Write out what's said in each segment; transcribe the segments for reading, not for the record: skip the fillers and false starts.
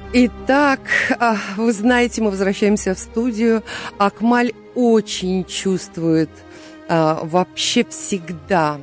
Итак, вы знаете, мы возвращаемся в студию. Акмаль очень чувствует вообще всегда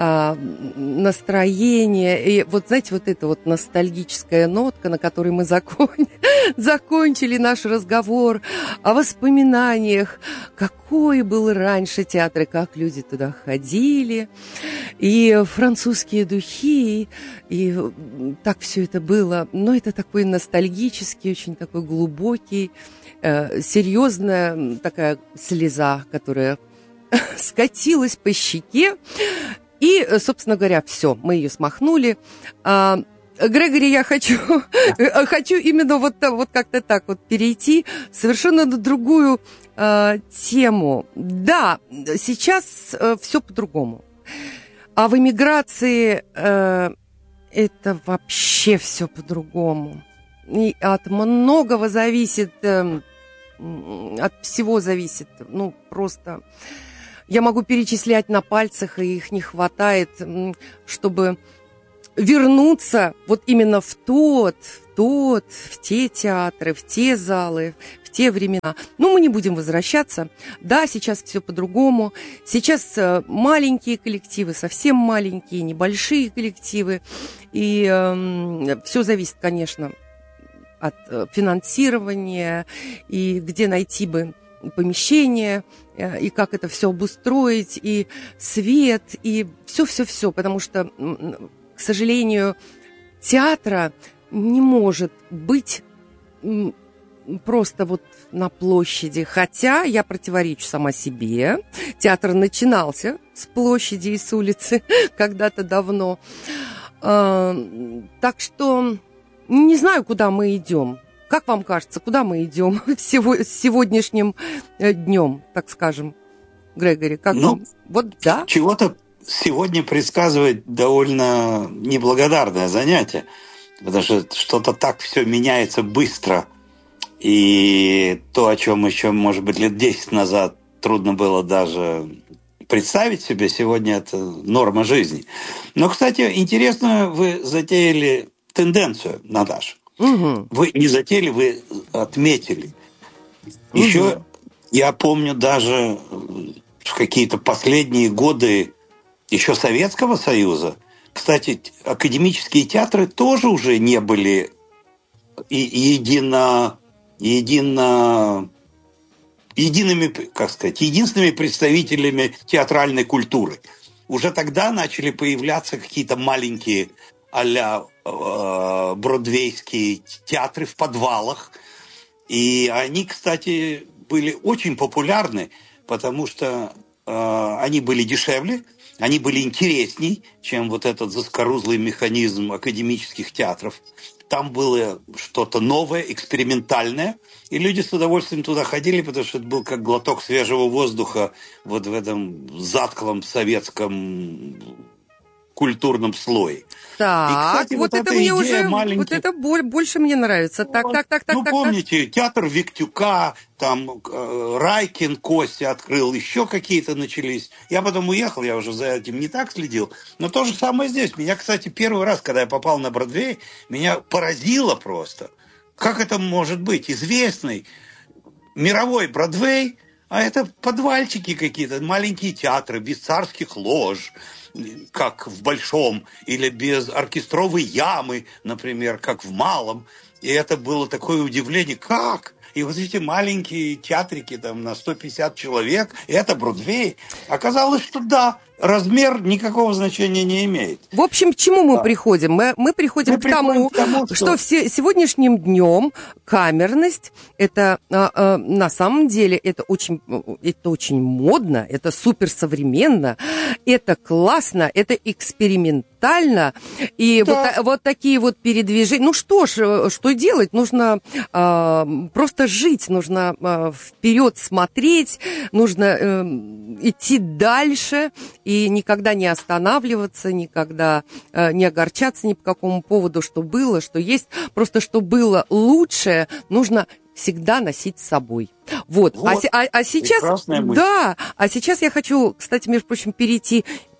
настроение. И вот, знаете, вот эта вот ностальгическая нотка, на которой мы закончили наш разговор о воспоминаниях, какой был раньше театр, и как люди туда ходили, и французские духи, и так все это было. Но это такой ностальгический, очень такой глубокий, серьезная такая слеза, которая скатилась по щеке. И, собственно говоря, все, мы ее смахнули. Грегори, я хочу именно вот как-то так вот перейти совершенно на другую тему. Да, сейчас все по-другому. А в эмиграции это вообще все по-другому. И от многого зависит, от всего зависит, ну, просто... Я могу перечислять на пальцах, и их не хватает, чтобы вернуться вот именно в те театры, в те залы, в те времена. Но мы не будем возвращаться. Да, сейчас все по-другому. Сейчас маленькие коллективы, совсем маленькие, небольшие коллективы. И все зависит, конечно, от финансирования, и где найти бы помещение, и как это все обустроить, и свет, и все, потому что, к сожалению, театра не может быть просто вот на площади, хотя я противоречу сама себе. Театр начинался с площади и с улицы когда-то давно. Так что не знаю, куда мы идем. Как вам кажется, куда мы идем с сегодняшним днем, так скажем, Грегори? Как вам? Вот да. Чего-то сегодня предсказывать довольно неблагодарное занятие, потому что что-то так все меняется быстро. И то, о чем еще, может быть, лет 10 назад трудно было даже представить себе, сегодня это норма жизни. Но, кстати, интересно, вы затеяли тенденцию, Наташа. Угу. Вы не затеяли, вы отметили. Еще я помню даже в какие-то последние годы еще Советского Союза, кстати, академические театры тоже уже не были единственными представителями театральной культуры. Уже тогда начали появляться какие-то маленькие а-ля бродвейские театры в подвалах. И они, кстати, были очень популярны, потому что они были дешевле, они были интересней, чем вот этот заскорузлый механизм академических театров. Там было что-то новое, экспериментальное, и люди с удовольствием туда ходили, потому что это был как глоток свежего воздуха вот в этом затхлом советском культурном слое. Так, и, кстати, вот это мне уже, маленьких... вот это больше мне нравится. Так. Помните, театр Виктюка, там Райкин Костя открыл, еще какие-то начались. Я потом уехал, я уже за этим не так следил. Но то же самое здесь. Меня, кстати, первый раз, когда я попал на Бродвей, меня поразило просто. Как это может быть? Известный мировой Бродвей, а это подвальчики какие-то, маленькие театры, без царских лож, как в Большом, или без оркестровой ямы, например, как в Малом. И это было такое удивление, как? И вот эти маленькие театрики там на 150 человек, и это Бродвей. Оказалось, что да, размер никакого значения не имеет. В общем, к чему мы приходим? Мы приходим к тому, что сегодняшним днем камерность, это на самом деле это очень модно, это суперсовременно, это классно, это экспериментально. И да. вот такие вот передвижения. Ну что ж, что делать? Нужно просто жить, нужно вперед смотреть, нужно идти дальше и никогда не останавливаться, никогда не огорчаться ни по какому поводу, что было, что есть. Просто что было лучшее, нужно всегда носить с собой. Вот. А сейчас, да, а сейчас я хочу, кстати, между прочим, перейти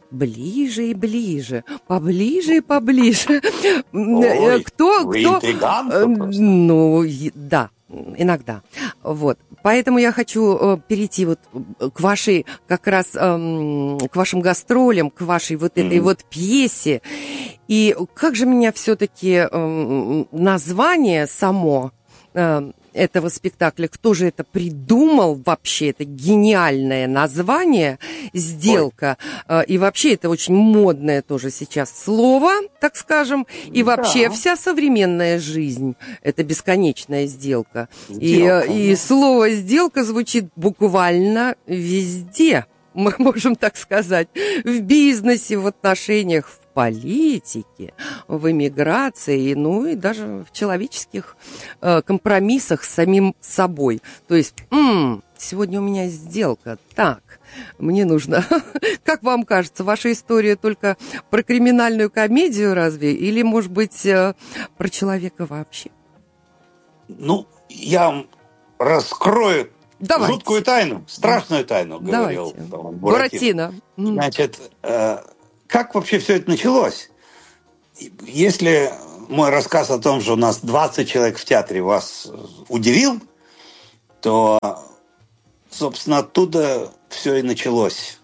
ближе и ближе, поближе и поближе. Ой, Кто? вы интриганка просто. Ну, да, иногда. Вот. Поэтому я хочу перейти вот к вашей, как раз, к вашим гастролям, к вашей вот этой вот пьесе. И как же меня все-таки название само этого спектакля, кто же это придумал вообще, это гениальное название «Сделка». И вообще это очень модное тоже сейчас слово, так скажем, и вообще вся современная жизнь – это бесконечная сделка. И слово «сделка» звучит буквально везде, мы можем так сказать, в бизнесе, в отношениях, в политике, в эмиграции, ну и даже в человеческих компромиссах с самим собой. То есть, сегодня у меня сделка, так, мне нужно... Как вам кажется, ваша история только про криминальную комедию разве? Или, может быть, про человека вообще? Ну, я вам раскрою жуткую тайну, страшную тайну, говорил Буратино. Значит, как вообще все это началось? Если мой рассказ о том, что у нас 20 человек в театре, вас удивил, то, собственно, оттуда все и началось.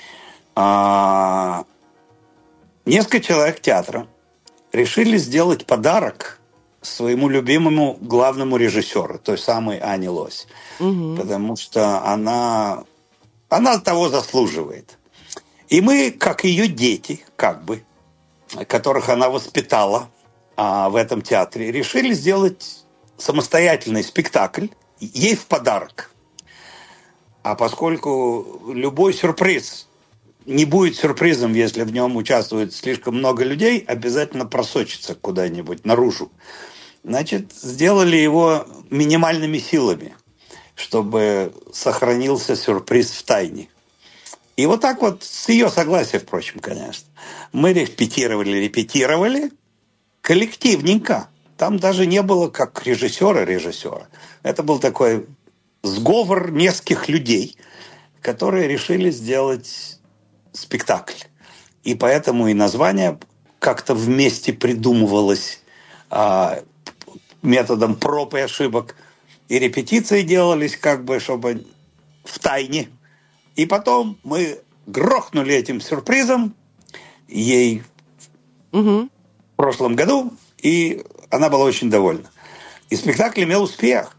Несколько человек театра решили сделать подарок своему любимому главному режиссеру, той самой Ане Лось. Потому что она того заслуживает. И мы, как ее дети, которых она воспитала в этом театре, решили сделать самостоятельный спектакль ей в подарок. А поскольку любой сюрприз не будет сюрпризом, если в нем участвует слишком много людей, обязательно просочится куда-нибудь наружу. Значит, сделали его минимальными силами, чтобы сохранился сюрприз в тайне. И вот так вот, с ее согласия, впрочем, конечно, мы репетировали коллективненько. Там даже не было как режиссера. Это был такой сговор нескольких людей, которые решили сделать спектакль. И поэтому и название как-то вместе придумывалось методом проб и ошибок. И репетиции делались чтобы в тайне. И потом мы грохнули этим сюрпризом ей в прошлом году, и она была очень довольна. И спектакль имел успех.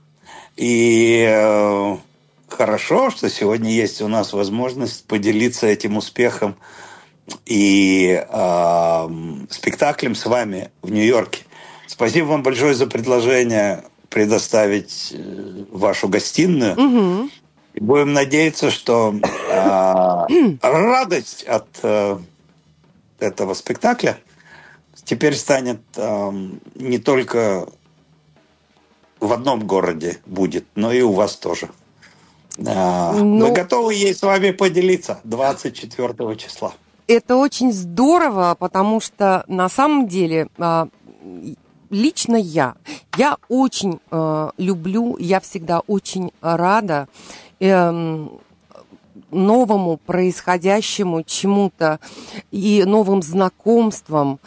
И хорошо, что сегодня есть у нас возможность поделиться этим успехом и спектаклем с вами в Нью-Йорке. Спасибо вам большое за предложение предоставить вашу гостиную. Будем надеяться, что радость от этого спектакля теперь станет не только в одном городе будет, но и у вас тоже. Мы готовы ей с вами поделиться 24 числа. Это очень здорово, потому что на самом деле лично я очень люблю, я всегда очень рада новому происходящему чему-то и новым знакомствам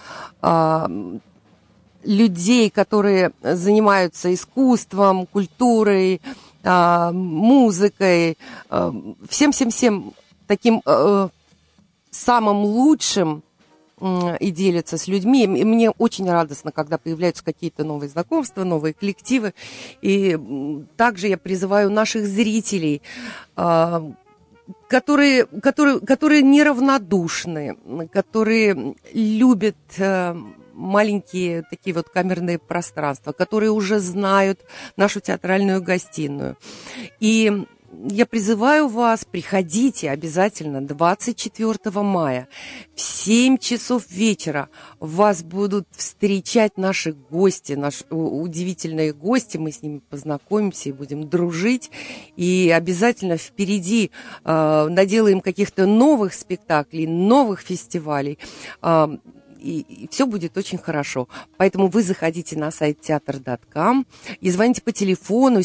людей, которые занимаются искусством, культурой, музыкой, всем таким самым лучшим и делятся с людьми. И мне очень радостно, когда появляются какие-то новые знакомства, новые коллективы. И также я призываю наших зрителей, которые неравнодушны, которые любят маленькие такие вот камерные пространства, которые уже знают нашу театральную гостиную. И я призываю вас, приходите обязательно 24 мая в 7 часов вечера. Вас будут встречать наши гости, наши удивительные гости. Мы с ними познакомимся и будем дружить. И обязательно впереди наделаем каких-то новых спектаклей, новых фестивалей. и все будет очень хорошо. Поэтому вы заходите на сайт театр.ком и звоните по телефону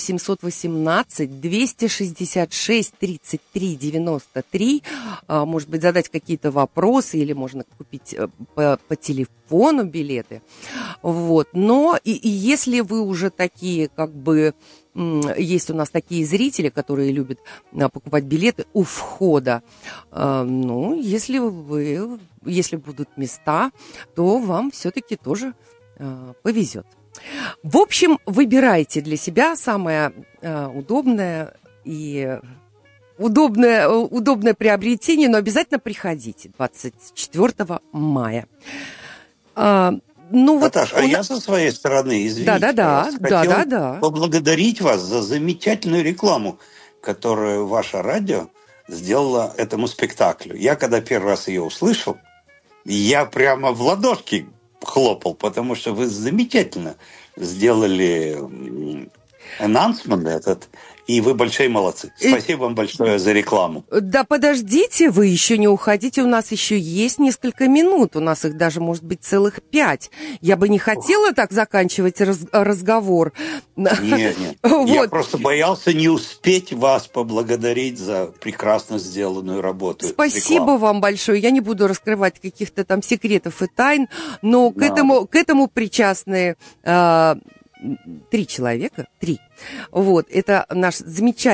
718-266-33-93. Может быть, задать какие-то вопросы, или можно купить по телефону билеты. Вот. Но и если вы уже такие, как бы, есть у нас такие зрители, которые любят покупать билеты у входа, ну, если будут места, то вам все-таки тоже повезет. В общем, выбирайте для себя самое удобное и удобное приобретение, но обязательно приходите 24 мая. Ну, Наташа, вот я со своей стороны, извините, хотел поблагодарить вас за замечательную рекламу, которую ваше радио сделало этому спектаклю. Я когда первый раз ее услышал, я прямо в ладошки хлопал, потому что вы замечательно сделали анонсмент этот, и вы большие молодцы. Спасибо вам большое за рекламу. Да подождите, вы еще не уходите, у нас еще есть несколько минут, у нас их даже может быть целых 5. Я бы не хотела так заканчивать разговор. Нет, вот. Я просто боялся не успеть вас поблагодарить за прекрасно сделанную работу. Спасибо вам большое, я не буду раскрывать каких-то там секретов и тайн, но к этому причастны 3 человека. Вот, это наш замечательный